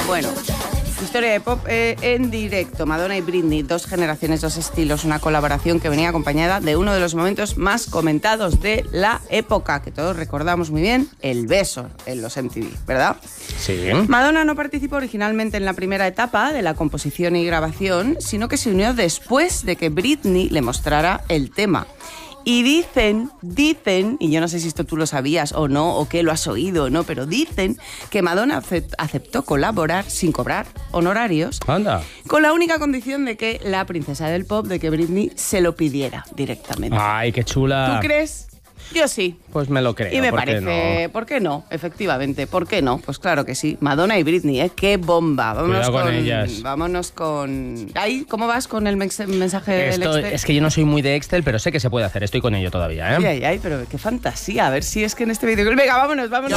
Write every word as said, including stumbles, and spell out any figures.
Bueno, historia de pop eh, en directo. Madonna y Britney, dos generaciones, dos estilos, una colaboración que venía acompañada de uno de los momentos más comentados de la época, que todos recordamos muy bien, el beso en los M T V, ¿verdad? Sí. Madonna no participó originalmente en la primera etapa de la composición y grabación, sino que se unió después de que Britney le mostrara el tema. Y dicen, dicen, y yo no sé si esto tú lo sabías o no, o que lo has oído o no, pero dicen que Madonna aceptó colaborar sin cobrar honorarios. Anda. Con la única condición de que la princesa del pop, de que Britney se lo pidiera directamente. Ay, qué chula. ¿Tú crees? Yo sí. Pues me lo creo. Y me ¿por parece, qué no? ¿por qué no? Efectivamente, ¿por qué no? Pues claro que sí. Madonna y Britney, ¿eh? ¡Qué bomba! Vámonos Cuidado con con ellas. Vámonos con... Ahí, ¿cómo vas con el mensaje del Esto, Excel? es que yo no soy muy de Excel, pero sé que se puede hacer. Estoy con ello todavía, ¿eh? Ay, ay, ay, pero qué fantasía. A ver si es que en este vídeo... Venga, vámonos, vámonos.